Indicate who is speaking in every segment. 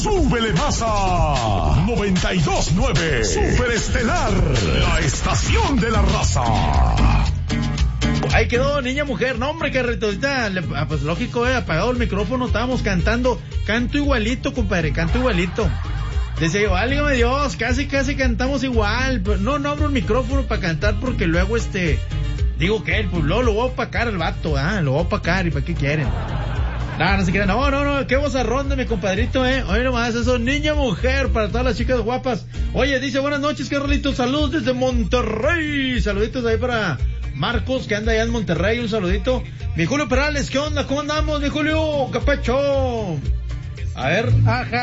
Speaker 1: Súbele más a 92.9 Superestelar, la estación de la raza.
Speaker 2: Ahí quedó, niña mujer. No, hombre, Carrito, ahorita, pues lógico, apagado el micrófono, estábamos cantando. Canto igualito, compadre, canto igualito. Decía yo, válgame Dios, casi cantamos igual. Pero no abro el micrófono para cantar porque luego digo que pues luego lo voy a opacar al vato, lo voy a opacar, ¿y para qué quieren? No se crean, no, qué vozarrón de mi compadrito, Oye nomás, eso, niña mujer, para todas las chicas guapas. Oye, dice, buenas noches, Carlitos, saludos desde Monterrey. Saluditos ahí para Marcos, que anda allá en Monterrey, un saludito. Mi Julio Perales, ¿qué onda? ¿Cómo andamos, mi Julio? ¡Capacho! A ver.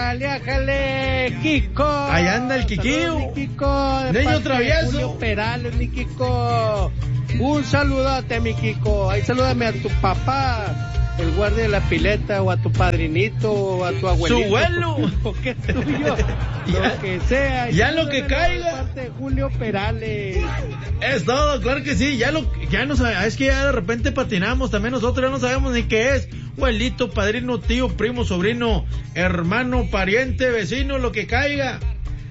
Speaker 3: Ájale, Kiko.
Speaker 2: Ahí anda el Kikío.
Speaker 3: Saludos, mi Kiko.
Speaker 2: Niño travieso.
Speaker 3: Julio Perales, mi Kiko. Un saludote, mi Kiko. Ahí salúdame a tu papá, el guardia de la pileta, o a tu padrinito, o a tu abuelito.
Speaker 2: Su abuelo.
Speaker 3: Porque es tuyo. Lo que sea.
Speaker 2: Ya lo que caiga.
Speaker 3: De Julio Perales.
Speaker 2: Es todo, claro que sí. Ya no sabemos. Es que ya de repente patinamos. También nosotros ya no sabemos ni qué es. Abuelito, padrino, tío, primo, sobrino, hermano, pariente, vecino, lo que caiga.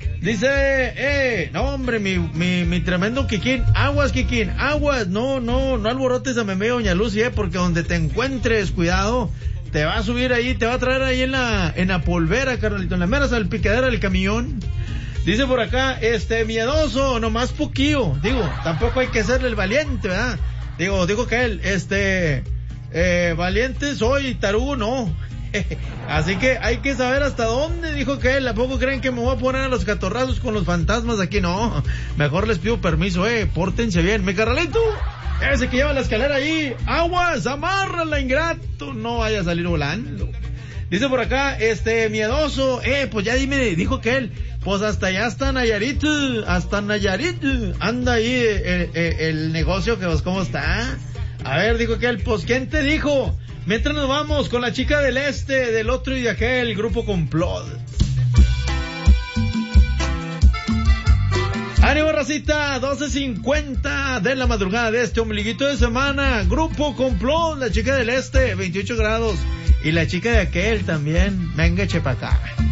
Speaker 2: Dice, no hombre, mi tremendo Kikín, aguas, no alborotes a Meme Doña Lucy, porque donde te encuentres, cuidado, te va a subir ahí, te va a traer ahí en la polvera, carnalito, en la mera salpicadera del camión. Dice por acá, miedoso, nomás poquillo, digo, tampoco hay que serle el valiente, ¿verdad? Digo que él, valiente soy, tarugo no. Así que hay que saber hasta dónde, dijo que él. ¿A poco creen que me voy a poner a los catorrazos con los fantasmas aquí? No, mejor les pido permiso, pórtense bien. Mi carnalito, ese que lleva la escalera ahí, aguas, amárrala, ingrato, no vaya a salir volando. Dice por acá, miedoso, pues ya dime, dijo que él, pues hasta allá, hasta Nayarit, anda ahí el negocio, que pues cómo está. A ver, dijo que él, pues ¿quién te dijo? Mientras nos vamos con la chica del del otro y de aquel, grupo Complot. ¡Ánimo, racita! 12:50 de la madrugada de este ombliguito de semana. Grupo Complot, la chica del 28 grados. Y la chica de aquel también. Venga, chepa acá.